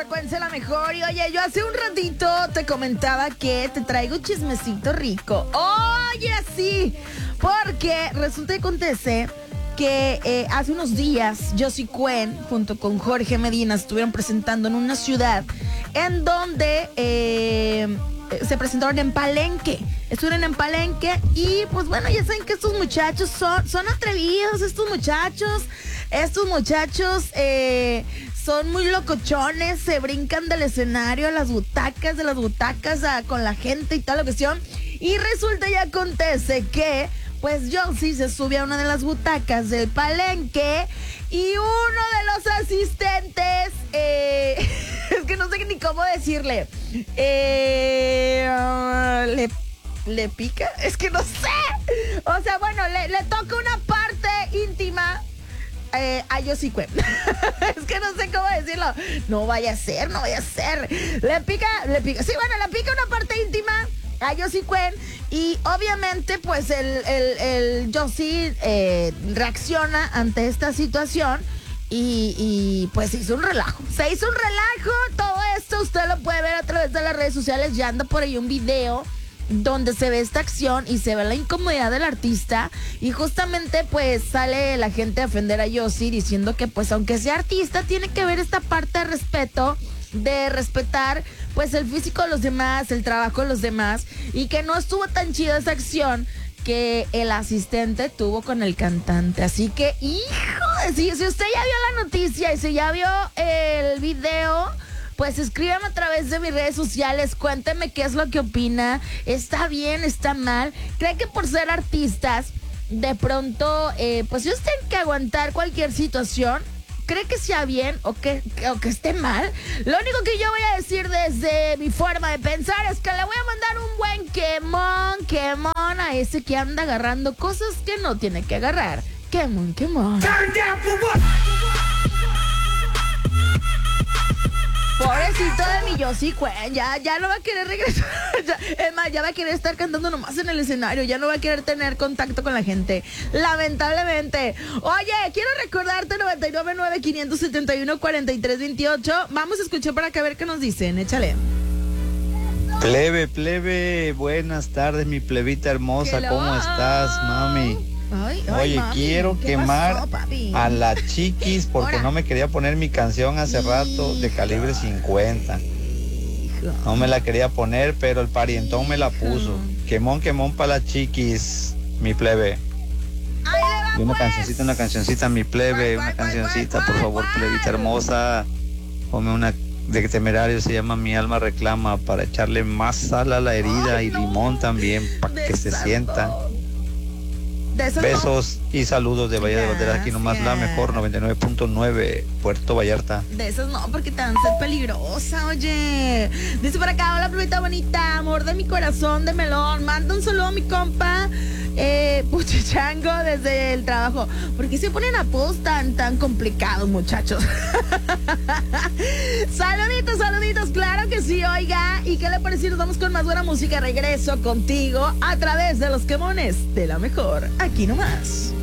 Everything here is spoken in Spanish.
frecuencia la mejor. Y oye, yo hace un ratito te comentaba que te traigo un chismecito rico. Oye, sí, porque resulta y acontece que hace unos días Josie Cuen junto con Jorge Medina estuvieron presentando en una ciudad en donde se presentaron en Palenque. Estuvieron en Palenque y pues bueno, ya saben que estos muchachos son atrevidos, estos muchachos son muy locochones, se brincan del escenario a las butacas, de las butacas con la gente y tal ocasión. Y resulta y acontece que pues Josie se sube a una de las butacas del Palenque y uno de los asistentes, es que no sé ni cómo decirle, le pica, es que no sé. O sea, bueno, le toca una parte íntima a Josie Cuen. Es que no sé cómo decirlo. No vaya a ser. Le pica. Sí, bueno, le pica una parte íntima a Josie Cuen. Y obviamente, pues, el Josie reacciona ante esta situación. Y pues se hizo un relajo. Todo esto usted lo puede ver a través de las redes sociales. Ya anda por ahí un video donde se ve esta acción y se ve la incomodidad del artista, y justamente pues sale la gente a ofender a Josie diciendo que pues aunque sea artista tiene que ver esta parte de respeto, de respetar pues el físico de los demás, el trabajo de los demás, y que no estuvo tan chida esa acción que el asistente tuvo con el cantante. Así que, hijo, si usted ya vio la noticia y si ya vio el video, pues escríbame a través de mis redes sociales, cuénteme qué es lo que opina. ¿Está bien? ¿Está mal? ¿Cree que por ser artistas, de pronto, pues ellos tienen que aguantar cualquier situación? ¿Cree que sea bien o que esté mal? Lo único que yo voy a decir desde mi forma de pensar es que le voy a mandar un buen quemón a ese que anda agarrando cosas que no tiene que agarrar. Quemón. Pobrecito de mi Josie Cuen, ya no va a querer regresar. Es más, ya va a querer estar cantando nomás en el escenario. Ya no va a querer tener contacto con la gente, lamentablemente. Oye, quiero recordarte 999-571-4328. Vamos a escuchar para acá a ver qué nos dicen. Échale. Plebe, buenas tardes, mi plebita hermosa. ¿Cómo estás, mami? Oye, mami, quiero quemar pasó, a la Chiquis porque no me quería poner mi canción hace rato de Calibre 50. No me la quería poner, pero el parientón me la puso. Quemón para la Chiquis, mi plebe. Y una cancioncita, mi plebe, una cancioncita, por favor, plebita hermosa. Ponme una de Temerario, se llama Mi Alma Reclama, para echarle más sal a la herida y limón también, para que se sienta. Besos y saludos de Bahía de Banderas, aquí nomás la mejor 99.9 Puerto Vallarta. De esas no, porque te van a ser peligrosa, oye. Dice por acá, hola plebita bonita, amor de mi corazón de melón. Manda un saludo a mi compa Puchichango desde el trabajo. ¿Por qué se ponen apodos tan complicados, muchachos? Saluditos, claro que sí, oiga. ¿Y qué le parece si nos vamos con más buena música? Regreso contigo a través de los quemones de la mejor, aquí nomás.